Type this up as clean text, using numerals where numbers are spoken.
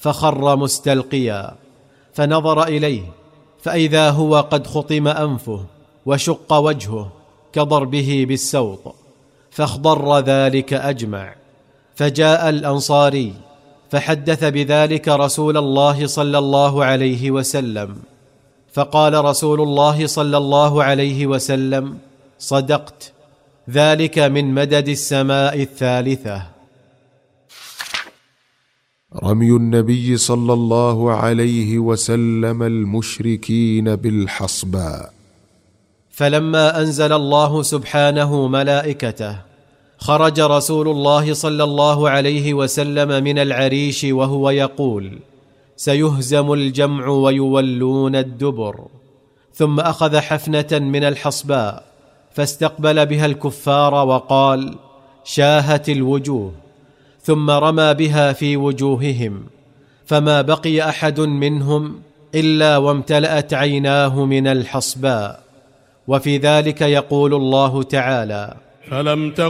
فخر مستلقيا، فنظر إليه فإذا هو قد خطم أنفه وشق وجهه كضربه بالسوط، فاخضر ذلك أجمع. فجاء الأنصاري فحدث بذلك رسول الله صلى الله عليه وسلم، فقال رسول الله صلى الله عليه وسلم: صدقت، ذلك من مدد السماء الثالثة. رمي النبي صلى الله عليه وسلم المشركين بالحصباء. فلما أنزل الله سبحانه ملائكته، خرج رسول الله صلى الله عليه وسلم من العريش وهو يقول: سيهزم الجمع ويولون الدبر. ثم أخذ حفنة من الحصباء فاستقبل بها الكفار وقال: شاهت الوجوه، ثم رمى بها في وجوههم، فما بقي أحد منهم إلا وامتلأت عيناه من الحصباء. وفي ذلك يقول الله تعالى: فلم